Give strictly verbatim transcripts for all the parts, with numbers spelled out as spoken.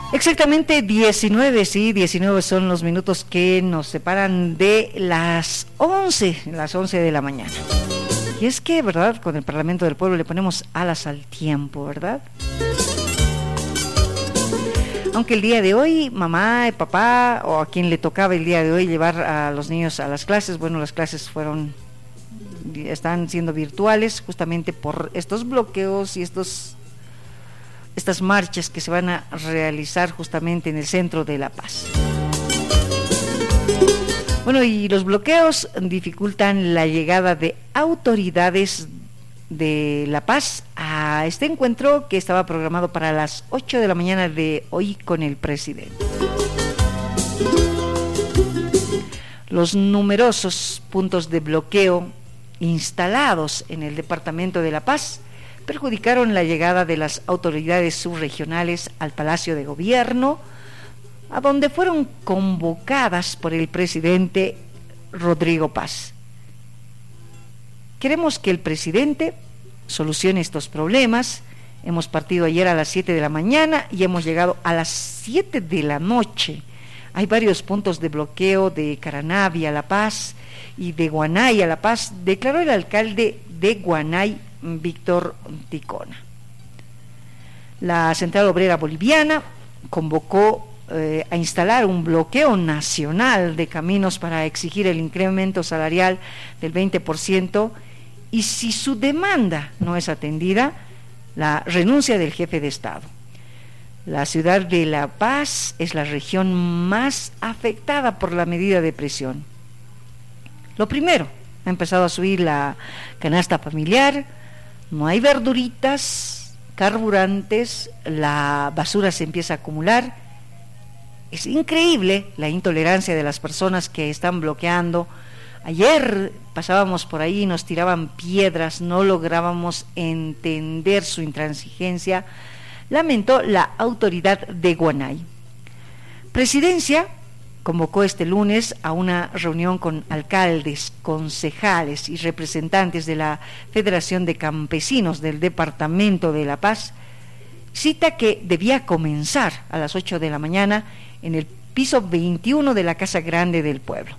Exactamente diecinueve, sí, diecinueve son los minutos que nos separan de las once, las once de la mañana. Y es que, ¿verdad? Con el Parlamento del Pueblo le ponemos alas al tiempo, ¿verdad? Aunque el día de hoy, mamá y papá, o a quien le tocaba el día de hoy llevar a los niños a las clases, bueno, las clases fueron, están siendo virtuales justamente por estos bloqueos y estos estas marchas que se van a realizar justamente en el centro de La Paz. Bueno, y los bloqueos dificultan la llegada de autoridades de La Paz a este encuentro que estaba programado para las ocho de la mañana de hoy con el presidente. Los numerosos puntos de bloqueo instalados en el departamento de La Paz perjudicaron la llegada de las autoridades subregionales al Palacio de Gobierno, a donde fueron convocadas por el presidente Rodrigo Paz. Queremos que el presidente solucione estos problemas. Hemos partido ayer a las siete de la mañana y hemos llegado a las siete de la noche. Hay varios puntos de bloqueo de Caranavi a La Paz y de Guanay a La Paz, declaró el alcalde de Guanay, Víctor Ticona. La Central Obrera Boliviana convocó eh, a instalar un bloqueo nacional de caminos para exigir el incremento salarial del veinte por ciento y, si su demanda no es atendida, la renuncia del jefe de Estado. La ciudad de La Paz es la región más afectada por la medida de presión. Lo primero, ha empezado a subir la canasta familiar. No hay verduritas, carburantes, la basura se empieza a acumular. Es increíble la intolerancia de las personas que están bloqueando. Ayer pasábamos por ahí y nos tiraban piedras, no lográbamos entender su intransigencia, lamentó la autoridad de Guanay. Presidencia convocó este lunes a una reunión con alcaldes, concejales y representantes de la Federación de Campesinos del Departamento de La Paz, cita que debía comenzar a las ocho de la mañana en el piso veintiuno de la Casa Grande del Pueblo.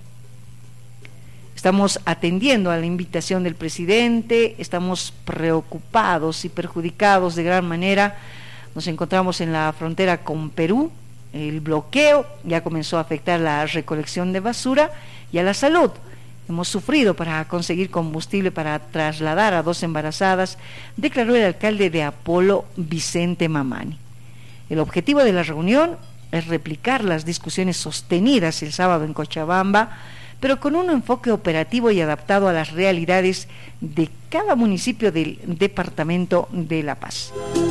Estamos atendiendo a la invitación del presidente, estamos preocupados y perjudicados de gran manera. Nos encontramos en la frontera con Perú. El bloqueo ya comenzó a afectar la recolección de basura y a la salud. Hemos sufrido para conseguir combustible para trasladar a dos embarazadas, declaró el alcalde de Apolo, Vicente Mamani. El objetivo de la reunión es replicar las discusiones sostenidas el sábado en Cochabamba, pero con un enfoque operativo y adaptado a las realidades de cada municipio del departamento de La Paz.